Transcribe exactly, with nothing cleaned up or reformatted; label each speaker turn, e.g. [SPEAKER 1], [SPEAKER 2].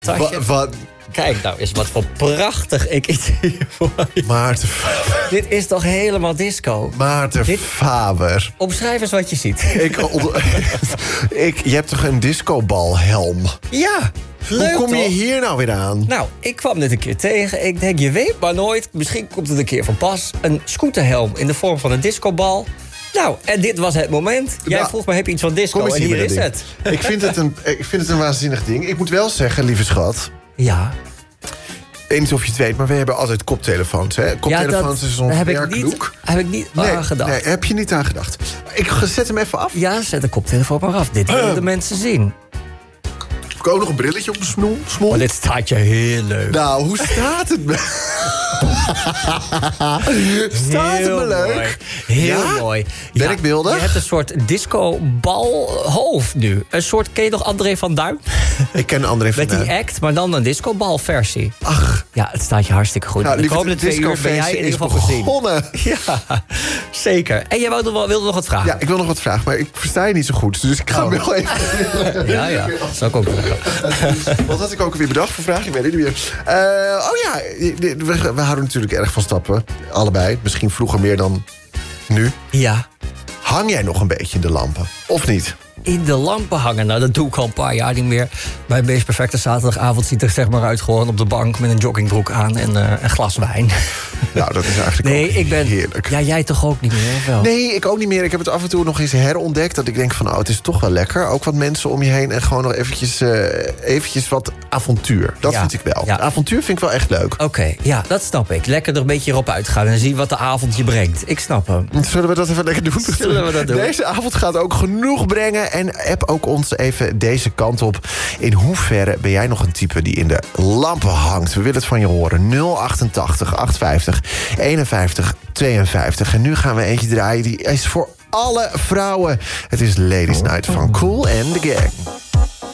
[SPEAKER 1] Tasje.
[SPEAKER 2] Wa- wat?
[SPEAKER 1] Kijk nou eens wat voor prachtig ik iets hier voor je.
[SPEAKER 2] Maarten,
[SPEAKER 1] Dit is toch helemaal disco?
[SPEAKER 2] Maarten
[SPEAKER 1] Dit-
[SPEAKER 2] Faber.
[SPEAKER 1] Omschrijf eens wat je ziet.
[SPEAKER 2] Ik, onder- ik, je hebt toch een discobalhelm?
[SPEAKER 1] Ja, leuk
[SPEAKER 2] Hoe kom je
[SPEAKER 1] toch?
[SPEAKER 2] hier nou weer aan?
[SPEAKER 1] Nou, ik kwam dit een keer tegen. Ik denk, je weet maar nooit. Misschien komt het een keer van pas. Een scooterhelm in de vorm van een discobal. Nou, en dit was het moment. Jij
[SPEAKER 2] Nou,
[SPEAKER 1] vroeg me, heb je iets van disco?
[SPEAKER 2] Kom eens
[SPEAKER 1] En hier
[SPEAKER 2] met
[SPEAKER 1] is
[SPEAKER 2] dat
[SPEAKER 1] het.
[SPEAKER 2] ding. Ik vind het, een, ik vind het een waanzinnig ding. Ik moet wel zeggen, lieve schat.
[SPEAKER 1] Ja.
[SPEAKER 2] Ik weet niet of je het weet, maar we hebben altijd koptelefoons. Hè? Koptelefoons is ons
[SPEAKER 1] daar heb ik niet,
[SPEAKER 2] werklook.
[SPEAKER 1] heb ik niet
[SPEAKER 2] Nee,
[SPEAKER 1] aan gedacht.
[SPEAKER 2] nee, heb je niet aan gedacht. Ik zet hem even af.
[SPEAKER 1] Ja, zet de koptelefoon maar af. Dit willen de mensen zien.
[SPEAKER 2] Heb ik ook nog een brilletje op mijn smoel? smol?
[SPEAKER 1] Maar dit staat je heel leuk.
[SPEAKER 2] Nou, hoe staat het me? Staat het
[SPEAKER 1] Heel
[SPEAKER 2] me leuk?
[SPEAKER 1] mooi. Heel
[SPEAKER 2] Ja?
[SPEAKER 1] mooi.
[SPEAKER 2] Ben
[SPEAKER 1] Ja,
[SPEAKER 2] ik beeldig?
[SPEAKER 1] Je hebt een soort discobalhoofd nu. Een soort, ken je nog André van Duin?
[SPEAKER 2] Ik ken André van
[SPEAKER 1] Met die
[SPEAKER 2] Duin.
[SPEAKER 1] act, maar dan een discobalversie.
[SPEAKER 2] Ach,
[SPEAKER 1] Ja, het staat je hartstikke goed.
[SPEAKER 2] nou,
[SPEAKER 1] de
[SPEAKER 2] lieve,
[SPEAKER 1] komende
[SPEAKER 2] de
[SPEAKER 1] twee uur ben jij in
[SPEAKER 2] discofeestje
[SPEAKER 1] ieder
[SPEAKER 2] is
[SPEAKER 1] geval gezien.
[SPEAKER 2] begonnen.
[SPEAKER 1] Ja, zeker. En jij wilde, wel- wilde nog wat vragen?
[SPEAKER 2] Ja, ik wil nog wat vragen, maar ik versta je niet zo goed. Dus ik ga
[SPEAKER 1] Oh.
[SPEAKER 2] hem wel even...
[SPEAKER 1] ja, ja. Zou ik ook zeggen.
[SPEAKER 2] Wat had ik ook alweer bedacht voor vraag? Ik weet het niet meer. Eh, oh ja, we, we houden natuurlijk erg van stappen. Allebei. Misschien vroeger meer dan nu.
[SPEAKER 1] Ja.
[SPEAKER 2] Hang jij nog een beetje in de lampen? Of niet?
[SPEAKER 1] In de lampen hangen. Nou, dat doe ik al een paar jaar niet meer. Mijn meest perfecte zaterdagavond ziet er zeg maar uit gewoon op de bank met een joggingbroek aan en eh, een glas wijn.
[SPEAKER 2] Nou, dat is eigenlijk
[SPEAKER 1] Nee,
[SPEAKER 2] ook
[SPEAKER 1] ik ben.
[SPEAKER 2] heerlijk.
[SPEAKER 1] Ja, jij toch ook niet meer, of wel?
[SPEAKER 2] Nee, ik ook niet meer. Ik heb het af en toe nog eens herontdekt. Dat ik denk van, oh, het is toch wel lekker. Ook wat mensen om je heen en gewoon nog eventjes, eh, eventjes wat avontuur. Dat
[SPEAKER 1] Ja,
[SPEAKER 2] vind ik wel.
[SPEAKER 1] ja.
[SPEAKER 2] Avontuur vind ik wel echt leuk.
[SPEAKER 1] Oké, ja, dat snap ik. Lekker er een beetje op uitgaan en zien wat de avond je brengt. Ik snap hem.
[SPEAKER 2] Zullen we dat even lekker doen?
[SPEAKER 1] Zullen we dat doen?
[SPEAKER 2] Deze avond gaat ook genoeg brengen. En app ook ons even deze kant op. In hoeverre ben jij nog een type die in de lampen hangt? We willen het van je horen. nul achtentachtig achtenvijftig eenenvijftig tweeënvijftig. En nu gaan we eentje draaien. Die is voor alle vrouwen. Het is Ladies Night van Cool and the Gang.